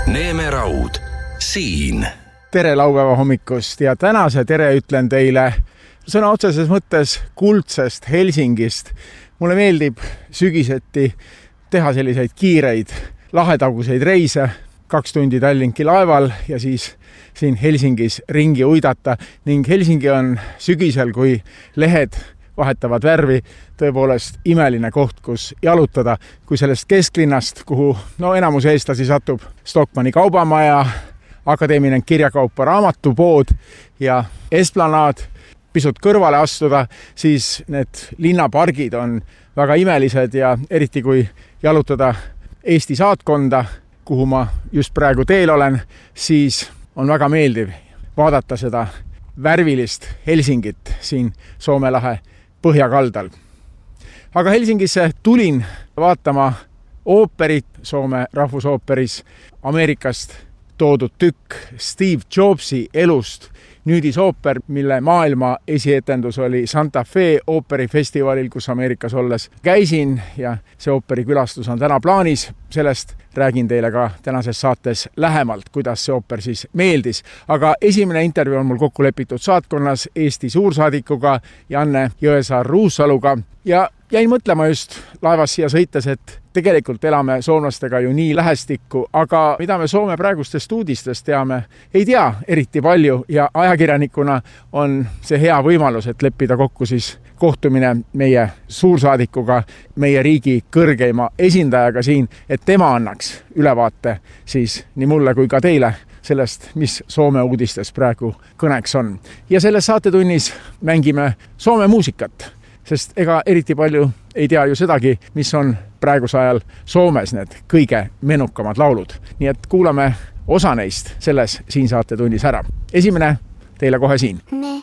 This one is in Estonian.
Neeme Raud, siin. Tere laupäeva hommikust ja tänase tere ütlen teile sõna otseses mõttes kuldsest Helsingist. Mulle meeldib sügiseti teha selliseid kiireid lahetaguseid reise, 2 tundi Tallinki laeval ja siis siin Helsingis ringi uidata. Ning Helsingi on sügisel, kui lehed vahetavad värvi, tõepoolest imeline koht, kus jalutada, kui sellest kesklinnast, kuhu enamus eestlasi satub, Stockmanni kaubamaja, Akadeemiline kirjakaupa raamatupood ja Esplanaad pisut kõrvale astuda, siis need linnapargid on väga imelised ja eriti kui jalutada Eesti saatkonda, kuhu ma just praegu teel olen, siis on väga meeldiv vaadata seda värvilist Helsingit siin Soome lahe põhjakaldal. Aga Helsingisse tulin vaatama ooperit Soome rahvusooperis, Ameerikast toodud tükk Steve Jobsi elust, nüüdisooper, mille maailma esietendus oli Santa Fe ooperifestivalil, kus Ameerikas olles käisin ja see ooperikülastus on täna plaanis. Sellest räägin teile ka tänases saates lähemalt, kuidas see ooper siis meeldis. Aga esimene intervjuu on mul kokku lepitud saatkonnas Eesti suursaadikuga Janne Jõesaar-Ruussaluga ja jäin mõtlema just laevas siia sõites, et tegelikult elame soomlastega ju nii lähestikku, aga mida me Soome praegustest uudistest teame, ei tea eriti palju ja ajakirjanikuna on see hea võimalus, et leppida kokku siis kohtumine meie suursaadikuga, meie riigi kõrgeima esindajaga siin, et tema annaks ülevaate siis nii mulle kui ka teile sellest, mis Soome uudistes praegu kõneks on. Ja selles saatetunnis mängime Soome muusikat, sest ega eriti palju ei tea ju sedagi, mis on praeguse ajal Soomes need kõige menukamad laulud. Nii et kuulame osa neist selles siin saatetunnis ära. Esimene teile kohe siin.